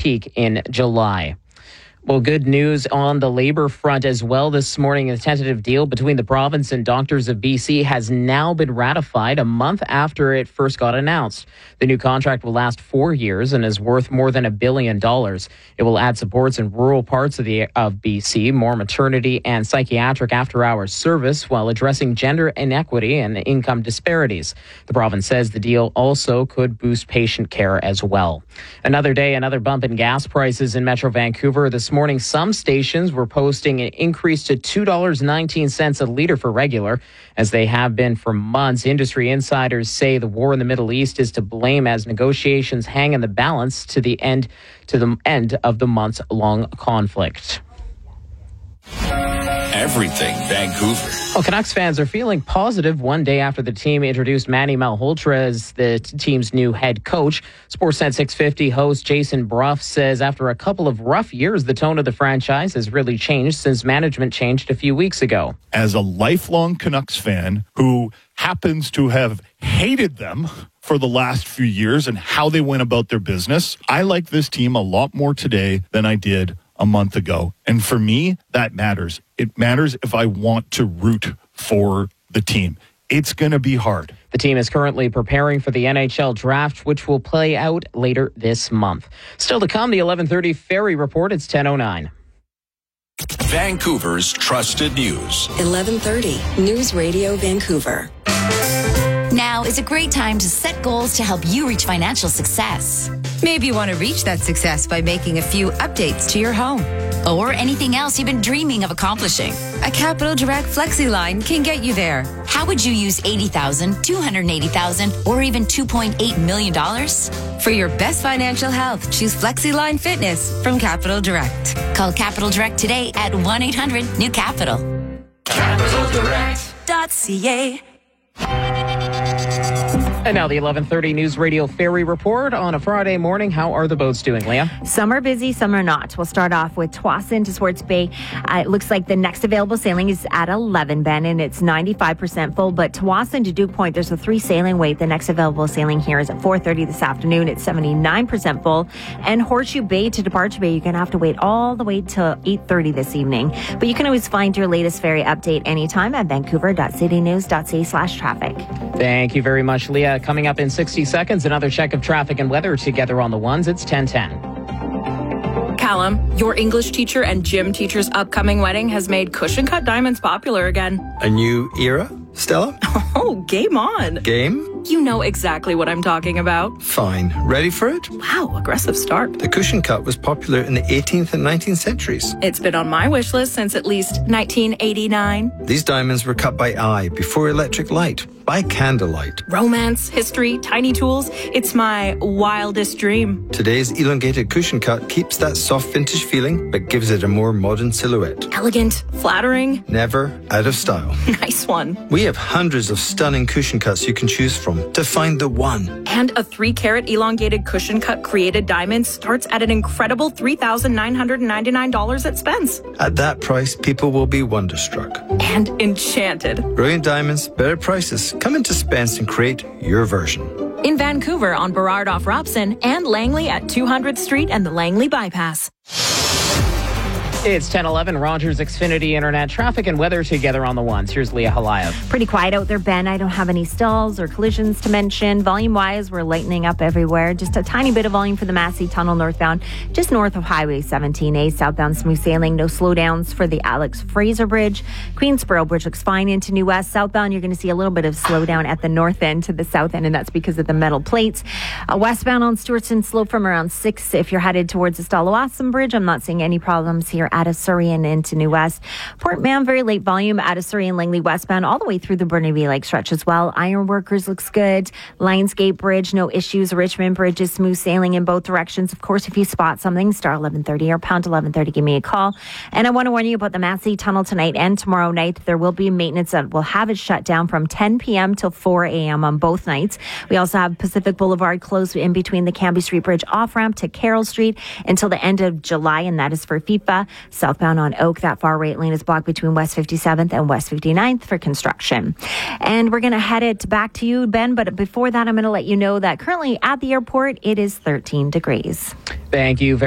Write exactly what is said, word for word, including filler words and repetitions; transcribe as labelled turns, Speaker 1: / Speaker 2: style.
Speaker 1: peak in July. Well, good news on the labor front as well this morning. A tentative deal between the province and Doctors of B C has now been ratified a month after it first got announced. The new contract will last four years and is worth more than a billion dollars. It will add supports in rural parts of the of B C, more maternity and psychiatric after-hours service while addressing gender inequity and income disparities. The province says the deal also could boost patient care as well. Another day, another bump in gas prices in Metro Vancouver this morning. Morning, some stations were posting an increase to two dollars and nineteen cents a litre for regular, as they have been for months. Industry insiders say the war in the Middle East is to blame as negotiations hang in the balance to the end to the end of the months-long conflict.
Speaker 2: Everything Vancouver.
Speaker 1: Well, Canucks fans are feeling positive one day after the team introduced Manny Malhotra as the t- team's new head coach. Sportsnet six fifty host Jason Bruff says after a couple of rough years, the tone of the franchise has really changed since management changed a few weeks ago.
Speaker 3: As a lifelong Canucks fan who happens to have hated them for the last few years and how they went about their business, I like this team a lot more today than I did a month ago. And for me, that matters. It matters if I want to root for the team. It's going to be hard.
Speaker 1: The team is currently preparing for the N H L draft, which will play out later this month. Still to come, the eleven thirty Ferry Report. It's ten oh nine.
Speaker 2: Vancouver's trusted news.
Speaker 4: eleven thirty News Radio Vancouver.
Speaker 5: Now is a great time to set goals to help you reach financial success.
Speaker 6: Maybe you want to reach that success by making a few updates to your home.
Speaker 5: Or anything else you've been dreaming of accomplishing.
Speaker 6: A Capital Direct Flexi line can get you there.
Speaker 5: How would you use eighty thousand dollars, two hundred eighty thousand dollars, or even two point eight million dollars?
Speaker 6: For your best financial health, choose Flexi Line Fitness from Capital Direct.
Speaker 5: Call Capital Direct today at one eight hundred new capital.
Speaker 4: capital direct dot c a.
Speaker 1: And now the eleven thirty News Radio Ferry Report on a Friday morning. How are the boats doing, Leah?
Speaker 7: Some are busy, some are not. We'll start off with Tsawwassen to Swartz Bay. Uh, it looks like the next available sailing is at eleven, Ben, and it's ninety-five percent full. But Tsawwassen to Duke Point, there's a three sailing wait. The next available sailing here is at four thirty this afternoon. It's seventy-nine percent full. And Horseshoe Bay to Departure Bay, you're going to have to wait all the way till eight thirty this evening. But you can always find your latest ferry update anytime at vancouver dot city news dot c a slash traffic.
Speaker 1: Thank you very much, Leah. Coming up in sixty seconds, another check of traffic and weather together on the ones. It's ten ten.
Speaker 8: Callum, your English teacher and gym teacher's upcoming wedding has made cushion cut diamonds popular again.
Speaker 9: A new era, Stella?
Speaker 8: Oh, game on.
Speaker 9: Game?
Speaker 8: You know exactly what I'm talking about.
Speaker 9: Fine. Ready for it?
Speaker 8: Wow, aggressive start.
Speaker 9: The cushion cut was popular in the eighteenth and nineteenth centuries.
Speaker 8: It's been on my wish list since at least nineteen eighty-nine.
Speaker 9: These diamonds were cut by eye before electric light, by candlelight.
Speaker 8: Romance, history, tiny tools. It's my wildest dream.
Speaker 9: Today's elongated cushion cut keeps that soft vintage feeling, but gives it a more modern silhouette.
Speaker 8: Elegant, flattering.
Speaker 9: Never out of style.
Speaker 8: Nice one.
Speaker 9: We have hundreds of stunning cushion cuts you can choose from to find the one.
Speaker 8: And a three carat elongated cushion cut created diamond starts at an incredible three thousand nine hundred ninety-nine dollars at Spence.
Speaker 9: At that price, people will be wonderstruck.
Speaker 8: And enchanted.
Speaker 9: Brilliant diamonds, better prices. Come into Spence and create your version.
Speaker 8: In Vancouver on Burrard off Robson and Langley at two hundredth Street and the Langley Bypass.
Speaker 1: It's ten eleven, Rogers Xfinity Internet traffic and weather together on the ones. Here's Leah Halayev.
Speaker 7: Pretty quiet out there, Ben. I don't have any stalls or collisions to mention. Volume-wise, we're lightening up everywhere. Just a tiny bit of volume for the Massey Tunnel northbound, just north of Highway seventeen A. Southbound smooth sailing, no slowdowns for the Alex Fraser Bridge. Queensboro Bridge looks fine into New West. Southbound, you're going to see a little bit of slowdown at the north end to the south end, and that's because of the metal plates. Uh, westbound on Stewartson Slope from around six. If you're headed towards the Stallawasam Bridge, I'm not seeing any problems here out of Surrey and into New West. Port Mann, very late volume out of Surrey and Langley westbound, all the way through the Burnaby Lake stretch as well. Ironworkers looks good. Lionsgate Bridge, no issues. Richmond Bridge is smooth sailing in both directions. Of course, if you spot something, star eleven thirty or pound eleven thirty, give me a call. And I want to warn you about the Massey Tunnel tonight and tomorrow night. There will be maintenance that will have it shut down from ten p.m. till four a.m. on both nights. We also have Pacific Boulevard closed in between the Cambie Street Bridge off-ramp to Carroll Street until the end of July, and that is for FIFA. Southbound on Oak, that far right lane is blocked between West fifty-seventh and West fifty-ninth for construction. And we're going to head it back to you, Ben, but before that, I'm going to let you know that currently at the airport, it is thirteen degrees.
Speaker 1: Thank you very